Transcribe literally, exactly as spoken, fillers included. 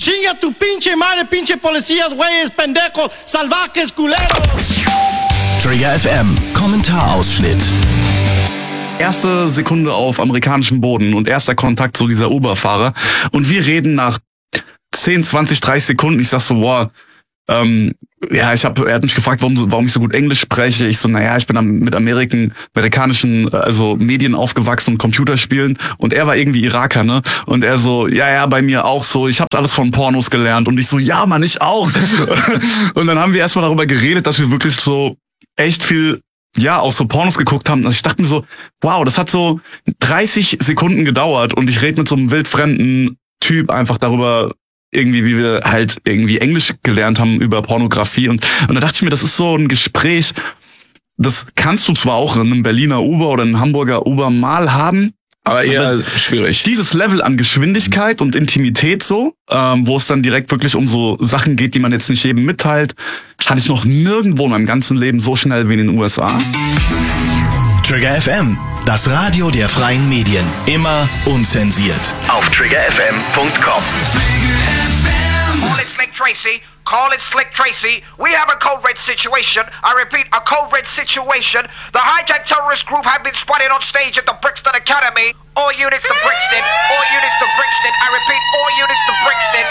Chinga tu pinche madre, pinche policías, güeyes, pendejos, salvajes, culeros. Trigger F M, Kommentarausschnitt. Erste Sekunde auf amerikanischem Boden und erster Kontakt zu dieser Uber-Fahrer. Und wir reden nach zehn, zwanzig, dreißig Sekunden. Ich sag so, wow, ähm, ja, ich hab, er hat mich gefragt, warum, warum ich so gut Englisch spreche. Ich so, naja, ich bin am, mit Ameriken, amerikanischen, also Medien aufgewachsen und Computerspielen. Und er war irgendwie Iraker, ne? Und er so, ja, ja, bei mir auch so. Ich habe alles von Pornos gelernt. Und ich so, ja, Mann, ich auch. Und dann haben wir erstmal darüber geredet, dass wir wirklich so echt viel, ja, auch so Pornos geguckt haben. Also ich dachte mir so, wow, das hat so dreißig Sekunden gedauert. Und ich rede mit so einem wildfremden Typ einfach darüber, irgendwie, wie wir halt irgendwie Englisch gelernt haben über Pornografie. Und, und da dachte ich mir, das ist so ein Gespräch, das kannst du zwar auch in einem Berliner Uber oder einem Hamburger Uber mal haben, aber eher aber schwierig. Dieses Level an Geschwindigkeit und Intimität so, ähm, wo es dann direkt wirklich um so Sachen geht, die man jetzt nicht jedem mitteilt, hatte ich noch nirgendwo in meinem ganzen Leben so schnell wie in den U S A. Trigger F M, das Radio der freien Medien. Immer unzensiert. Auf trigger f m punkt com. Call it Slick Tracy. Call it Slick Tracy. We have a code red situation. I repeat, a code red situation. The hijacked terrorist group have been spotted on stage at the Brixton Academy. All units to Brixton. All units to Brixton. I repeat, all units to Brixton.